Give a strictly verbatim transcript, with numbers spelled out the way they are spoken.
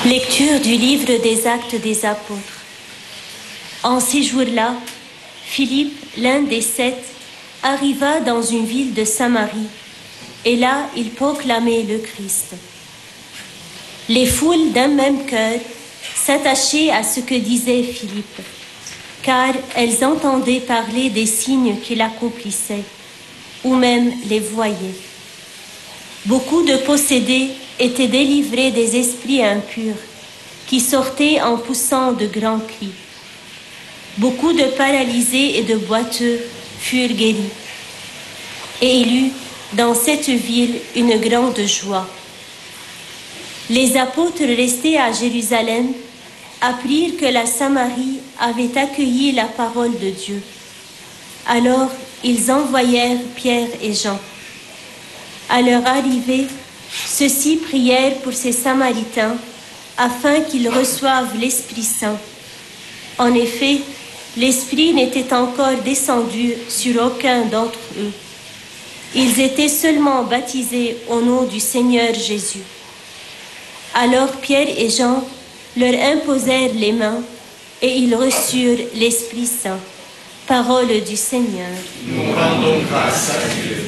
Lecture du livre des Actes des Apôtres. En ces jours-là, Philippe, l'un des sept, arriva dans une ville de Samarie, et là il proclamait le Christ. Les foules d'un même cœur s'attachaient à ce que disait Philippe, car elles entendaient parler des signes qu'il accomplissait, ou même les voyaient. Beaucoup de possédés étaient délivrés des esprits impurs, qui sortaient en poussant de grands cris. Beaucoup de paralysés et de boiteux furent guéris. Et il eut dans cette ville une grande joie. Les apôtres restés à Jérusalem apprirent que la Samarie avait accueilli la parole de Dieu. Alors ils envoyèrent Pierre et Jean. À leur arrivée, ceux-ci prièrent pour ces Samaritains afin qu'ils reçoivent l'Esprit Saint. En effet, l'Esprit n'était encore descendu sur aucun d'entre eux. Ils étaient seulement baptisés au nom du Seigneur Jésus. Alors Pierre et Jean leur imposèrent les mains et ils reçurent l'Esprit Saint. Parole du Seigneur. Nous rendons grâce à Dieu.